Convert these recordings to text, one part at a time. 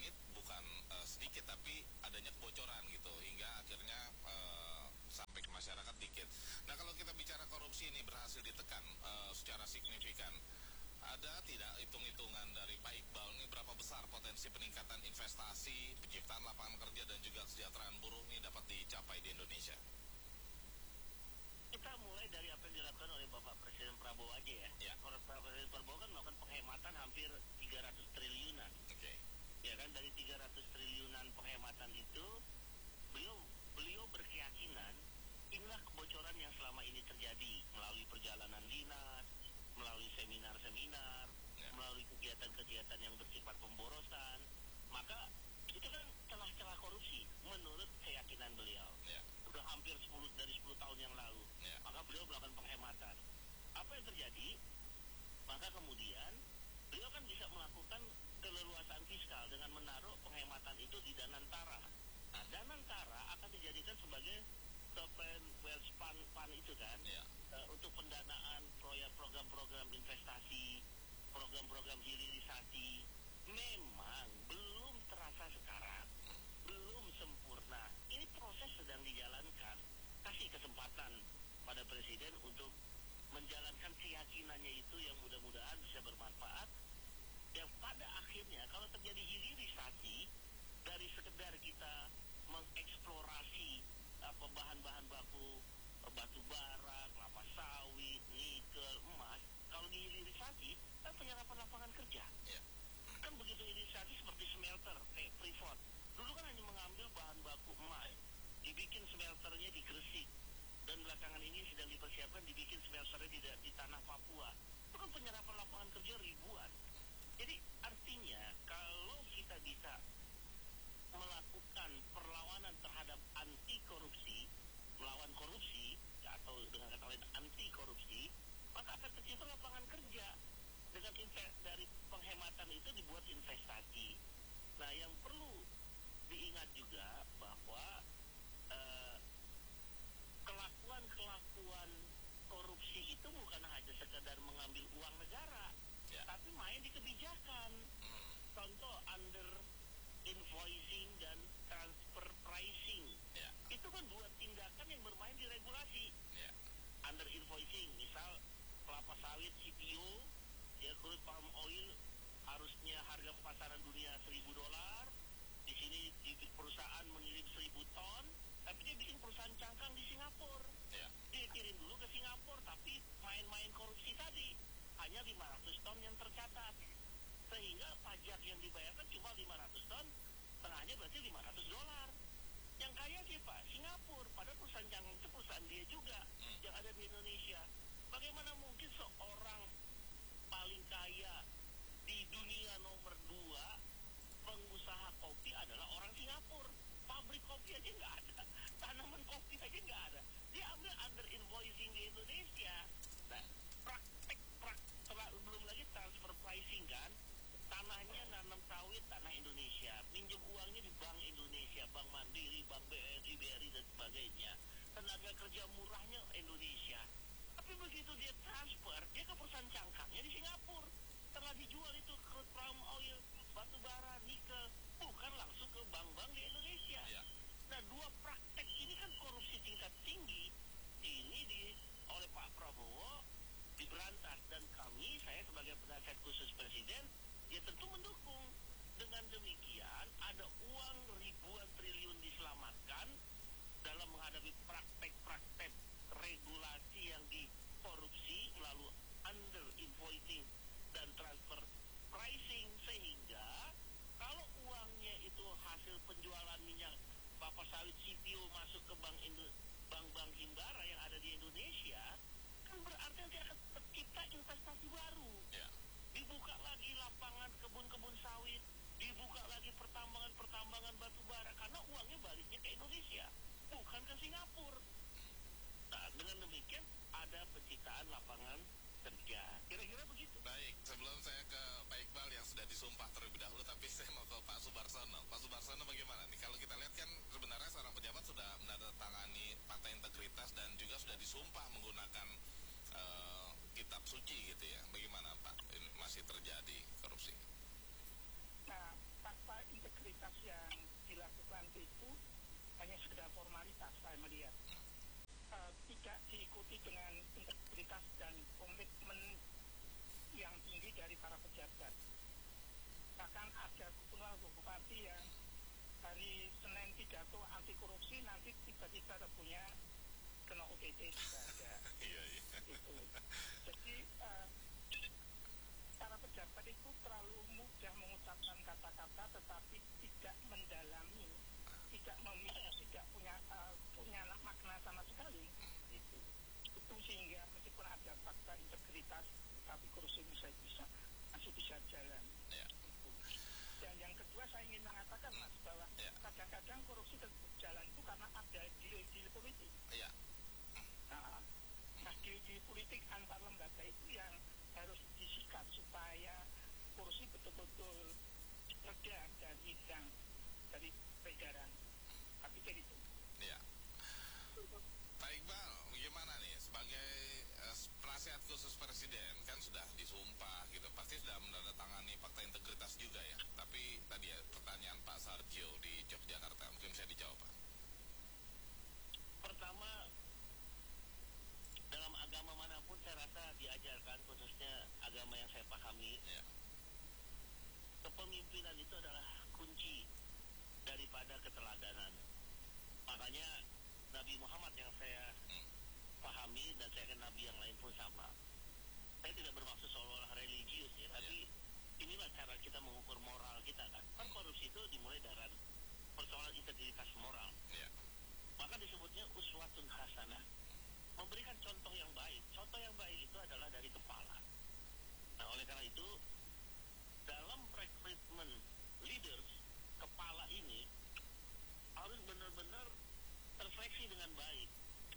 bukan sedikit, tapi adanya kebocoran gitu hingga akhirnya sampai ke masyarakat dikit. Nah, kalau kita bicara korupsi ini berhasil ditekan secara signifikan, ada tidak hitung-hitungan dari Pak Iqbal ini berapa besar potensi peningkatan investasi, penciptaan lapangan kerja dan juga kesejahteraan buruh ini dapat dicapai di Indonesia? Kita mulai dari apa yang dilakukan oleh Bapak Presiden Prabowo aja ya. Ya. Bapak Presiden Prabowo kan melakukan penghematan hampir 300 triliunan. Oke. Ya kan, dari 300 triliunan penghematan itu beliau berkeyakinan inilah kebocoran yang selama ini terjadi melalui perjalanan dinas, melalui seminar-seminar, melalui kegiatan-kegiatan yang bersifat pemborosan. Maka itu kan celah-celah korupsi menurut keyakinan beliau. Sudah hampir 10 tahun yang lalu. Maka beliau melakukan penghematan. Apa yang terjadi? Maka kemudian beliau kan bisa melakukan keleluasaan fiskal dengan menaruh penghematan itu di Danantara. Nah, Danantara akan dijadikan sebagai sovereign wealth fund itu kan, untuk pendanaan program-program investasi, program-program hilirisasi. Memang belum terasa sekarang, belum sempurna. Ini proses sedang dijalankan. Kasih kesempatan pada Presiden untuk menjalankan keyakinannya itu yang mudah-mudahan bisa bermanfaat. Yang pada akhirnya kalau terjadi hilirisasi dari sekedar kita mengeksplorasi bahan-bahan baku batu bara, kelapa sawit, nikel, emas, kalau dihilirisasi kan penyerapan lapangan kerja. Kan begitu hilirisasi seperti smelter kayak Freeport. Dulu kan hanya mengambil bahan baku emas, dibikin smelternya di Gresik, dan belakangan ini sedang dipersiapkan dibikin smelternya di tanah Papua. Itu kan penyerapan lapangan kerja ribuan. Jadi artinya kalau kita bisa melakukan perlawanan terhadap anti korupsi, melawan korupsi, atau dengan kata lain anti korupsi, maka akan tercipta lapangan kerja. Dengan dari penghematan itu dibuat investasi. Nah, yang perlu diingat juga bahwa kelakuan korupsi itu bukan hanya sekedar mengambil uang negara, tapi main di kebijakan. Contoh under invoicing dan transfer pricing. Itu kan dua tindakan yang bermain di regulasi. Under invoicing, misal kelapa sawit CPO, ya, crude palm oil harusnya harga pasaran dunia $1.000. Di sini perusahaan mengirim 1.000 ton, tapi dia bikin perusahaan cangkang di Singapura. Dia kirim dulu ke Singapura, tapi main-main korupsi tadi hanya 500 ton yang tercatat, sehingga pajak yang dibayarkan cuma 500 ton, setengahnya berarti $500. Yang kaya siapa? Singapura. Padahal perusahaan cangkang itu perusahaan dia juga yang ada di Indonesia. Bagaimana mungkin seorang paling kaya di dunia nomor 2 pengusaha kopi adalah orang Singapura? Pabrik kopi aja nggak ada, tanaman kopi aja nggak ada. Dia ambil under invoicing di Indonesia. Nah, praktek belum lagi transfer pricing kan. Tanahnya nanam sawit, tanah Indonesia, minjem uangnya di Bank Indonesia, Bank Mandiri, Bank BRI, dan sebagainya. Tenaga kerja murahnya Indonesia. Tapi begitu dia transfer, dia ke perusahaan cangkangnya di Singapura. Setelah dijual itu crude palm oil, batu bara, nikel, bukan langsung ke bank-bank di Indonesia. Nah, dua praktek ini kan korupsi tingkat tinggi. Ini oleh Pak Prabowo diberantas, dan saya sebagai penasihat khusus Presiden, ya tentu mendukung. Dengan demikian ada uang ribuan triliun diselamatkan dalam menghadapi praktek-praktek regulasi yang dikorupsi melalui under invoicing dan transfer pricing, sehingga kalau uangnya itu hasil penjualan minyak kelapa sawit CPO masuk ke bank-bank himbara yang ada di Indonesia, kan berarti nanti akan tercipta investasi baru. Dibuka lagi lapangan kebun-kebun sawit, dibuka lagi pertambangan batu bara, karena uangnya baliknya ke Indonesia, bukan ke Singapura. Nah, dengan demikian ada penciptaan lapangan kerja. Kira-kira begitu. Baik, sebelum saya ke Pak Iqbal yang sudah disumpah terlebih dahulu, tapi saya mau ke Pak Subarsono. Pak Subarsono bagaimana nih? Kalau kita lihat kan sebenarnya seorang pejabat sudah menandatangani Fakta Integritas dan juga sudah disumpah menggunakan kitab suci gitu ya. Bagaimana Pak? Ini masih terjadi korupsi? Nah, fakta integritas sekedar formalitas saya melihat. Tidak diikuti dengan integritas dan komitmen yang tinggi dari para pejabat. Bahkan ada gubernur bupati yang hari Senin pidato anti korupsi, nanti tiba-tiba punya kena OTT juga ada. Itu. Jadi para pejabat itu terlalu mudah mengucapkan kata-kata tetapi tidak mendalami, tidak punya makna sama sekali. Itu sehingga meskipun ada fakta integritas, tapi korupsi masih bisa jalan. Dan yang kedua saya ingin mengatakan Mas bahwa kadang-kadang korupsi jalan itu karena ada deal-deal politik. Nah, deal-deal politik antar lembaga itu yang harus disikat supaya korupsi betul-betul reda dan hilang dari peredaran. Tapi jadi itu. Pak Iqbal, gimana nih sebagai penasihat khusus presiden, kan sudah disumpah gitu, pasti sudah menandatangani fakta integritas juga ya. Tapi tadi ya pertanyaan Pak Sarjo di Yogyakarta, mungkin bisa dijawab Pak. Pertama, dalam agama manapun saya rasa diajarkan, khususnya agama yang saya pahami, kepemimpinan itu adalah kunci daripada keteladanan. Makanya Nabi Muhammad yang saya pahami, dan saya yakin Nabi yang lain pun sama. Saya tidak bermaksud seolah-olah religius ya, tapi inilah cara kita mengukur moral kita kan. Kan korupsi itu dimulai dari persoalan integritas moral. Maka disebutnya uswatun hasanah. Memberikan contoh yang baik. Contoh yang baik itu adalah dari kepala. Nah, oleh karena itu, dalam rekrutmen leaders, kepala ini harus benar-benar terseleksi dengan baik.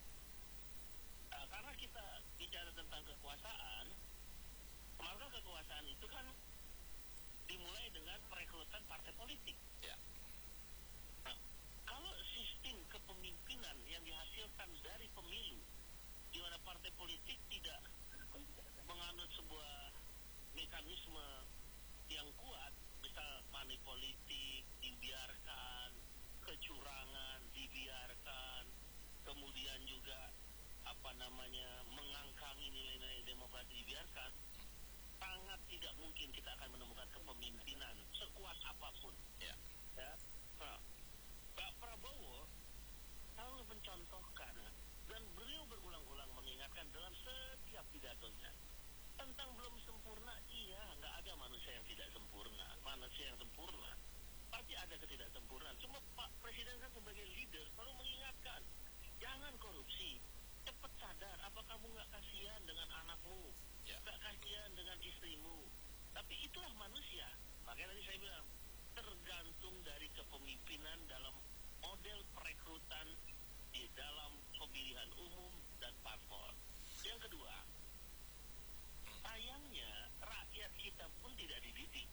Karena kita bicara tentang kekuasaan, maka kekuasaan itu kan dimulai dengan perekrutan partai politik. Nah, kalau sistem kepemimpinan yang dihasilkan dari pemilu, di mana partai politik tidak menganut sebuah mekanisme yang kuat, misal money politik dibiarkan, kecurangan dibiarkan, kemudian juga mengangkangi nilai-nilai demokrasi dibiarkan, sangat tidak mungkin kita akan menemukan kepemimpinan sekuat apapun. Nah, Pak Prabowo selalu mencontohkan, dan beliau berulang-ulang mengingatkan dalam setiap pidatonya tentang belum sempurna. Iya, nggak ada manusia yang tidak sempurna. Manusia yang sempurna pasti ada ketidaksempurnaan. Cuma Pak Presiden kan sebagai leader selalu mengingatkan, jangan korupsi. Cepat sadar, apa kamu nggak kasihan dengan anakmu, nggak kasihan dengan istrimu. Tapi itulah manusia. Makanya tadi saya bilang, tergantung dari kepemimpinan dalam model perekrutan di dalam pemilihan umum dan parpol. Yang kedua, sayangnya rakyat kita pun tidak dididik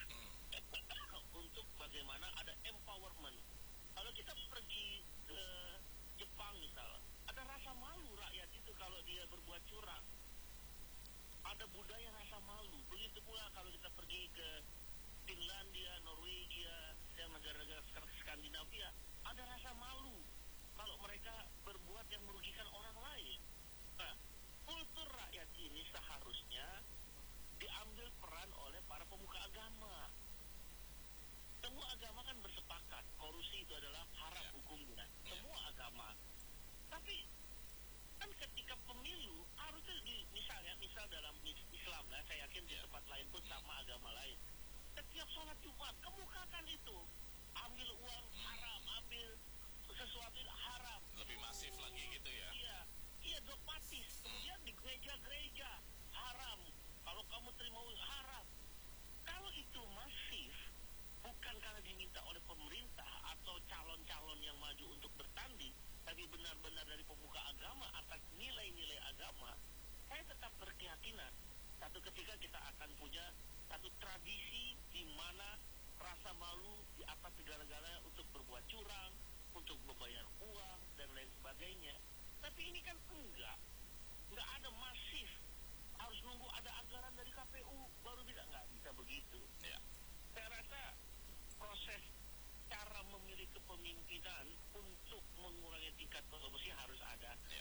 untuk bagaimana ada empowerment. Kalau kita pergi ke Jepang misal, ada rasa malu rakyat itu kalau dia berbuat curang. Ada budaya rasa malu. Begitu pula kalau kita pergi ke Finlandia, Norwegia, yang negara-negara Skandinavia, ada rasa malu kalau mereka berbuat yang merugikan orang lain. Nah, kultur rakyat ini seharusnya diambil peran oleh para pemuka agama. Semua agama kan bersepakat korupsi itu adalah haram hukumnya. Semua agama. Tapi kan ketika pemilu harusnya misal dalam Islam lah, saya yakin di tempat lain pun sama agama lain. Setiap sholat Jumat kemukakan itu, ambil uang haram, ambil sesuatu haram. Lebih masif lagi gitu ya? Iya dogmatis. Kemudian di gereja-gereja haram. Kalau kamu terima uang haram. Kalau itu masif, bukan karena diminta oleh pemerintah atau calon-calon yang maju untuk bertanding, tapi benar-benar dari pemuka agama atas nilai-nilai agama, saya tetap berkeyakinan satu ketika kita akan punya satu tradisi di mana rasa malu di atas segala-galanya untuk berbuat curang, untuk membayar uang dan lain sebagainya. Tapi ini kan enggak ada masif. Harus nunggu ada anggaran dari KPU baru bisa, nggak bisa begitu. Saya rasa proses cara memilih kepemimpinan untuk mengurangi tingkat korupsi harus ada. Ya.